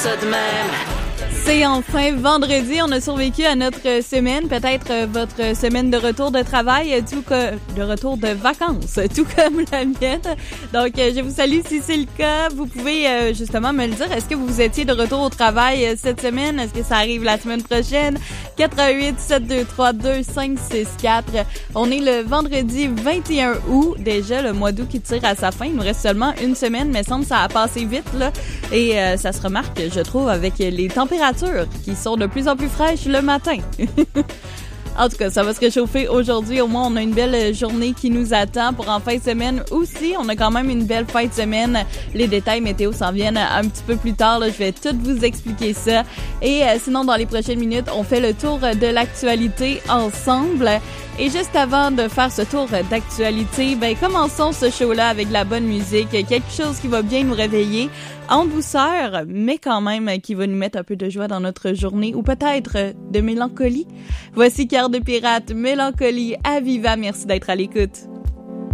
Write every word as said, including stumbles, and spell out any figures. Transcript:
Ça de même. C'est enfin vendredi, on a survécu à notre semaine, peut-être votre semaine de retour de travail, tout comme de retour de vacances, tout comme la mienne. Donc, je vous salue si c'est le cas. Vous pouvez justement me le dire. Est-ce que vous étiez de retour au travail cette semaine? Est-ce que ça arrive la semaine prochaine? quatre un huit, sept deux trois, deux cinq six quatre. On est le vendredi vingt et un août. Déjà, le mois d'août qui tire à sa fin. Il nous reste seulement une semaine, mais semble que ça a passé vite, là. Et euh, ça se remarque, je trouve, avec les températures qui sont de plus en plus fraîches le matin. En tout cas, ça va se réchauffer aujourd'hui. Au moins, on a une belle journée qui nous attend pour en fin de semaine aussi. On a quand même une belle fin de semaine. Les détails météo s'en viennent un petit peu plus tard. Là. Je vais tout vous expliquer ça. Et euh, sinon, dans les prochaines minutes, on fait le tour de l'actualité ensemble. Et juste avant de faire ce tour d'actualité, ben commençons ce show-là avec de la bonne musique. Quelque chose qui va bien nous réveiller en douceur, mais quand même qui va nous mettre un peu de joie dans notre journée ou peut-être de mélancolie. Voici Cœur de pirate, Mélancolie à Viva. Merci d'être à l'écoute.